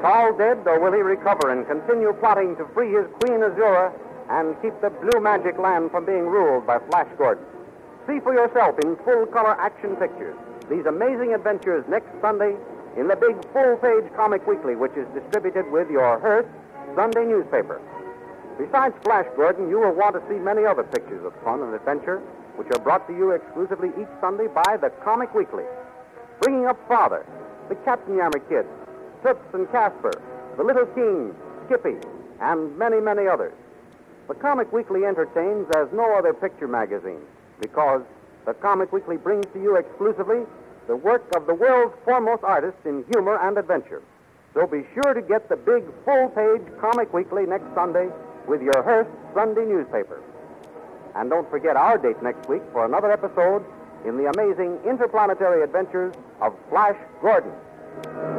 All dead, or will he recover and continue plotting to free his Queen Azura and keep the Blue Magic Land from being ruled by Flash Gordon? See for yourself in full-color action pictures these amazing adventures next Sunday in the big full-page comic weekly, which is distributed with your Hearst Sunday newspaper. Besides Flash Gordon, you will want to see many other pictures of fun and adventure, which are brought to you exclusively each Sunday by the Comic Weekly. Bringing up Father, the Captain Yammer Kid, Toots and Casper, the Little King, Skippy, and many, many others. The Comic Weekly entertains as no other picture magazine because the Comic Weekly brings to you exclusively the work of the world's foremost artists in humor and adventure. So be sure to get the big full-page Comic Weekly next Sunday with your Hearst Sunday newspaper. And don't forget our date next week for another episode in the amazing interplanetary adventures of Flash Gordon.